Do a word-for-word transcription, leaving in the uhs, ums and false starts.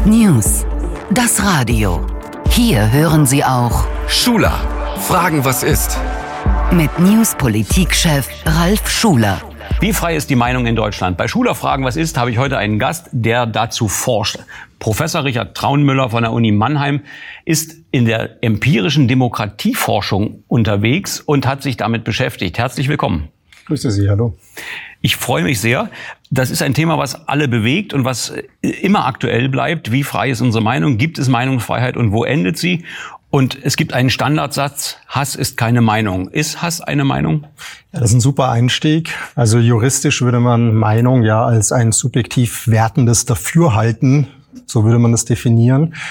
News. Das Radio. Hier hören Sie auch Schuler. Fragen, was ist? Mit News-Politik-Chef Ralf Schuler. Wie frei ist die Meinung in Deutschland? Bei Schuler Fragen, was ist, habe ich heute einen Gast, der dazu forscht. Professor Richard Traunmüller von der Uni Mannheim ist in der empirischen Demokratieforschung unterwegs und hat sich damit beschäftigt. Herzlich willkommen. Grüße Sie, hallo. Ich freue mich sehr. Das ist ein Thema, was alle bewegt und was immer aktuell bleibt. Wie frei ist unsere Meinung? Gibt es Meinungsfreiheit und wo endet sie? Und es gibt einen Standardsatz, Hass ist keine Meinung. Ist Hass eine Meinung? Ja, das ist ein super Einstieg. Also juristisch würde man Meinung ja als ein subjektiv wertendes Dafürhalten, so würde man das definieren.